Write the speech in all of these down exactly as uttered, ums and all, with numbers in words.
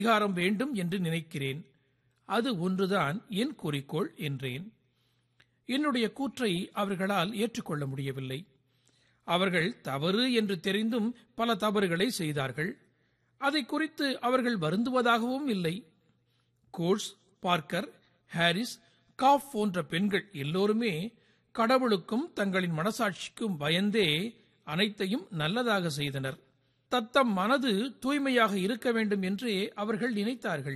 அதிகாரம் வேண்டும் என்று நினைக்கிறேன். அது ஒன்றுதான் என் குறிக்கோள் என்றேன். என்னுடைய கூற்றை அவர்களால் ஏற்றுக்கொள்ள முடியவில்லை. அவர்கள் தவறு என்று தெரிந்தும் பல தவறுகளை செய்தார்கள். அதை குறித்து அவர்கள் வருந்துவதாகவும் இல்லை. கோட்ஸ், பார்க்கர், ஹாரிஸ், காஃப் போன்ற பெண்கள் எல்லோருமே கடவுளுக்கும் தங்களின் மனசாட்சிக்கும் பயந்தே அனைத்தையும் நல்லதாக செய்தனர். தத்தம் மனது தூய்மையாக இருக்க வேண்டும் என்றே அவர்கள் நினைத்தார்கள்.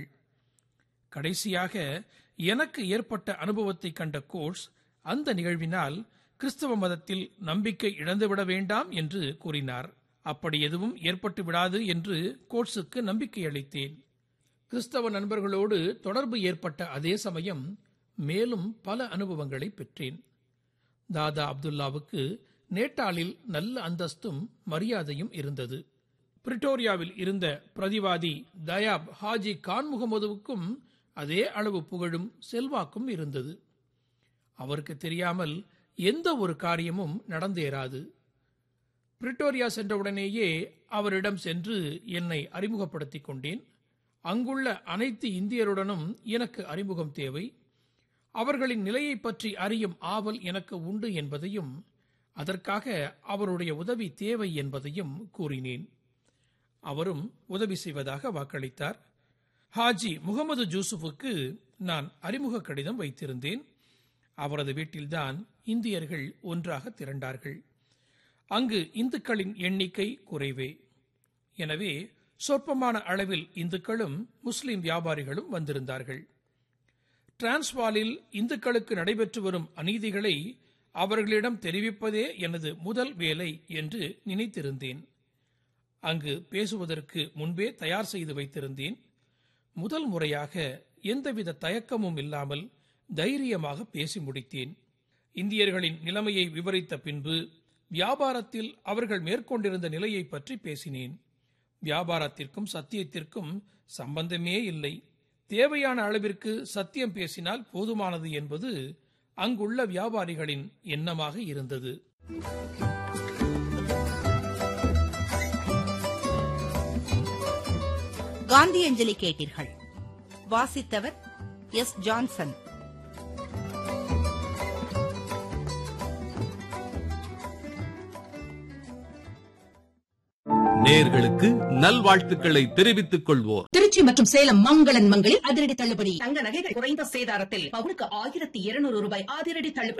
கடைசியாக எனக்கு ஏற்பட்ட அனுபவத்தை கண்ட கோட்ஸ் அந்த நிகழ்வினால் கிறிஸ்தவ மதத்தில் நம்பிக்கை இழந்துவிட வேண்டாம் என்று கூறினார். அப்படி எதுவும் ஏற்பட்டு விடாது என்று கோட்ஸுக்கு நம்பிக்கை அளித்தேன். கிறிஸ்தவ நண்பர்களோடு தொடர்பு ஏற்பட்ட அதே சமயம் மேலும் பல அனுபவங்களை பெற்றேன். தாதா அப்துல்லாவுக்கு நேட்டாளில் நல்ல அந்தஸ்தும் மரியாதையும் இருந்தது. பிரிட்டோரியாவில் இருந்த பிரதிவாதி தயாப் ஹாஜி கான் முகமதுவுக்கும் அதே அளவு புகழும் செல்வாக்கும் இருந்தது. அவருக்கு தெரியாமல் எந்த ஒரு காரியமும் நடந்தேறாது. பிரிட்டோரியா சென்றவுடனேயே அவரிடம் சென்று என்னை அறிமுகப்படுத்திக் கொண்டேன். அங்குள்ள அனைத்து இந்தியருடனும் எனக்கு அறிமுகம் தேவை. அவர்களின் நிலையை பற்றி அறியும் ஆவல் எனக்கு உண்டு என்பதையும் அதற்காக அவருடைய உதவி தேவை என்பதையும் கூறினேன். அவரும் உதவி செய்வதாக வாக்களித்தார். ஹாஜி முகமது ஜூசுஃபுக்கு நான் அறிமுக கடிதம் வைத்திருந்தேன். அவரது வீட்டில்தான் இந்தியர்கள் ஒன்றாக திரண்டார்கள். அங்கு இந்துக்களின் எண்ணிக்கை குறைவே. எனவே சொற்பமான அளவில் இந்துக்களும் முஸ்லிம் வியாபாரிகளும் வந்திருந்தார்கள். டிரான்ஸ்வாலில் இந்துக்களுக்கு நடைபெற்று வரும் அநீதிகளை அவர்களிடம் தெரிவிப்பதே எனது முதல் வேலை என்று நினைத்திருந்தேன். அங்கு பேசுவதற்கு முன்பே தயார் செய்து வைத்திருந்தேன். முதல் முறையாக எந்தவித தயக்கமும் இல்லாமல் தைரியமாக பேசி முடித்தேன். இந்தியர்களின் நிலைமையை விவரித்த பின்பு வியாபாரத்தில் அவர்கள் மேற்கொண்டிருந்த நிலையை பற்றி பேசினேன். வியாபாரத்திற்கும் சத்தியத்திற்கும் சம்பந்தமே இல்லை. தேவையான அளவிற்கு சத்தியம் பேசினால் போதுமானது என்பது அங்குள்ள வியாபாரிகளின் எண்ணமாக இருந்தது. காந்தியஞ்சலி கேட்டீர்கள். வாசித்தவர் எஸ் ஜான்சன். நேயர்களுக்கு நல்வாழ்த்துக்களை தெரிவித்துக் கொள்வோர். திருச்சி மற்றும் சேலம் மங்களன் மங்களில் அதிரடி தள்ளுபடி. தங்க நகைகள் குறைந்த சேதாரத்தில் பவுனுக்கு ஆயிரத்தி இருநூறு ரூபாய் அதிரடி தள்ளுபடி.